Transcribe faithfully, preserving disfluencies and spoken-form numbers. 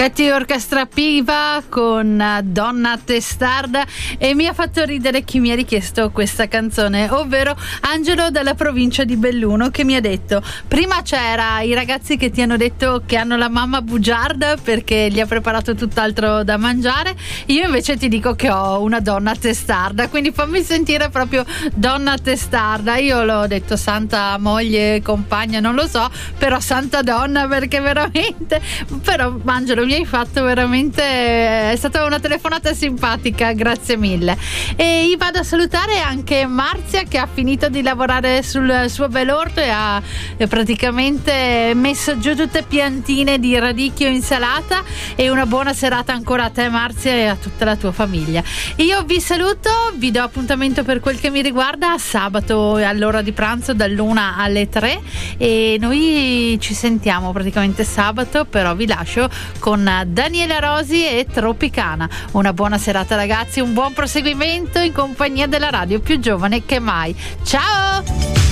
Katy Orchestra Piva con Donna Testarda, e mi ha fatto ridere chi mi ha richiesto questa canzone, ovvero Angelo dalla provincia di Belluno, che mi ha detto: prima c'era i ragazzi che ti hanno detto che hanno la mamma bugiarda perché gli ha preparato tutt'altro da mangiare, io invece ti dico che ho una donna testarda, quindi fammi sentire proprio Donna Testarda. Io l'ho detto santa moglie, compagna, non lo so, però santa donna, perché veramente, però Angelo mi hai fatto veramente, è stata una telefonata simpatica, grazie mille. E vado a salutare anche Marzia, che ha finito di lavorare sul suo bel orto e ha praticamente messo giù tutte piantine di radicchio, insalata, e una buona serata ancora a te Marzia e a tutta la tua famiglia. Io vi saluto, vi do appuntamento per quel che mi riguarda sabato all'ora di pranzo dall'una alle tre, e noi ci sentiamo praticamente sabato, però vi lascio con Daniela Rosi e Tropicana. Una buona serata ragazzi, un buon proseguimento in compagnia della radio più giovane che mai. Ciao!